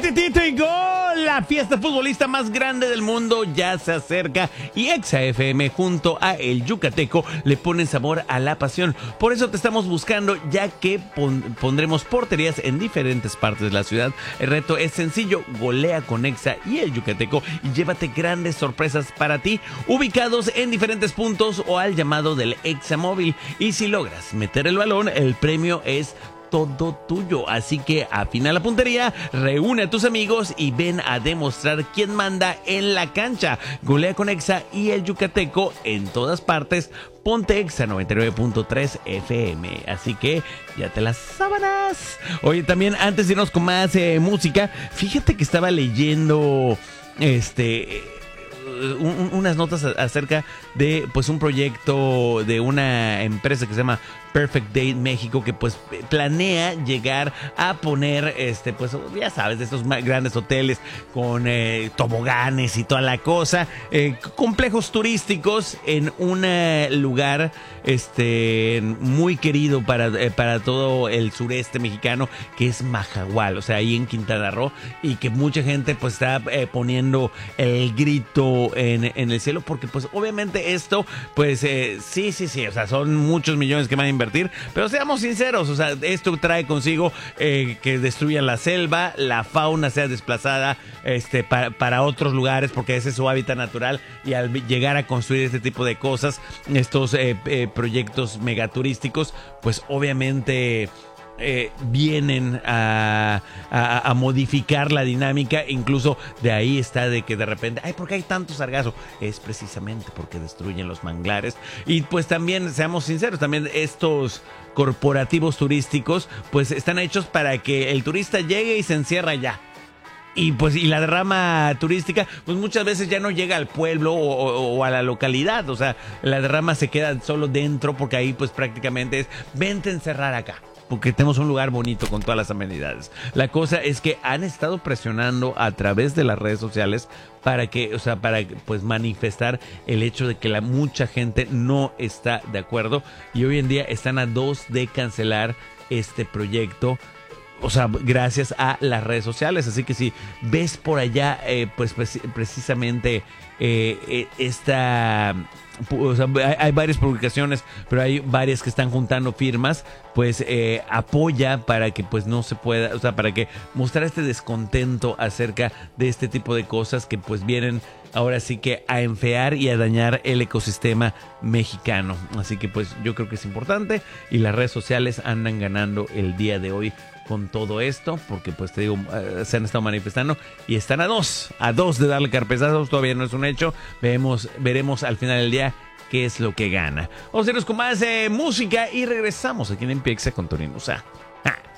Paquetito y gol. La fiesta futbolista más grande del mundo ya se acerca y Exa FM junto a El Yucateco le ponen sabor a la pasión. Por eso te estamos buscando, ya que pondremos porterías en diferentes partes de la ciudad. El reto es sencillo: golea con Exa y El Yucateco y llévate grandes sorpresas para ti, ubicados en diferentes puntos o al llamado del Exa móvil. Y si logras meter el balón, el premio es todo tuyo. Así que afina la puntería, reúne a tus amigos y ven a demostrar quién manda en la cancha. Golea con Exa y El Yucateco en todas partes. Ponte Exa 99.3 FM. Así que ya te las sábanas. Oye, también antes de irnos con más música, fíjate que estaba leyendo unas notas acerca de pues un proyecto de una empresa que se llama Perfect Day México, que pues planea llegar a poner pues ya sabes, de estos grandes hoteles con toboganes y toda la cosa, complejos turísticos en un lugar muy querido para todo el sureste mexicano, que es Majahual, o sea, ahí en Quintana Roo, y que mucha gente pues está poniendo el grito en el cielo, porque pues obviamente esto pues sí, o sea, son muchos millones que van a invertir, pero seamos sinceros, o sea, esto trae consigo que destruyan la selva, la fauna sea desplazada para otros lugares, porque ese es su hábitat natural, y al llegar a construir este tipo de cosas, estos proyectos megaturísticos, pues obviamente vienen a modificar la dinámica. Incluso de ahí está de que de repente, ¿por qué hay tanto sargazo? Es precisamente porque destruyen los manglares. Y pues también, seamos sinceros, también estos corporativos turísticos pues están hechos para que el turista llegue y se encierra allá. Y pues la derrama turística pues muchas veces ya no llega al pueblo o a la localidad. O sea, la derrama se queda solo dentro, porque ahí pues prácticamente es vente a encerrar acá, porque tenemos un lugar bonito con todas las amenidades. La cosa es que han estado presionando a través de las redes sociales para pues manifestar el hecho de que mucha gente no está de acuerdo, y hoy en día están a 2 de cancelar este proyecto. O sea, gracias a las redes sociales. Así que si ves por allá, pues precisamente o sea, hay varias publicaciones, pero hay varias que están juntando firmas, pues apoya para que pues no se pueda, o sea, para que mostrar este descontento acerca de este tipo de cosas que pues vienen ahora sí que a enfear y a dañar el ecosistema mexicano. Así que pues yo creo que es importante, y las redes sociales andan ganando el día de hoy con todo esto, porque pues te digo, se han estado manifestando y están a dos de darle carpetazos. Todavía no es un hecho, veremos al final del día qué es lo que gana. Vamos a irnos con más música y regresamos aquí en Empieza con Tony Musa.